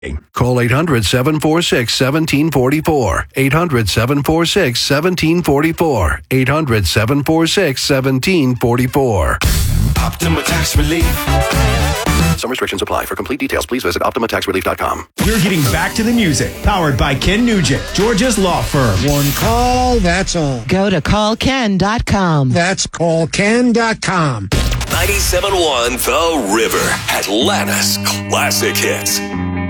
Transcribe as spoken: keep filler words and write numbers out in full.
Call eight hundred, seven four six, one seven four four. eight hundred, seven four six, one seven four four. eight hundred, seven four six, one seven four four. Optima Tax Relief. Some restrictions apply. For complete details, please visit optima tax relief dot com. We're getting back to the music. Powered by Ken Nugent, Georgia's law firm. One call, that's all. Go to call ken dot com. That's call ken dot com. ninety-seven point one The River, Atlanta's classic hits.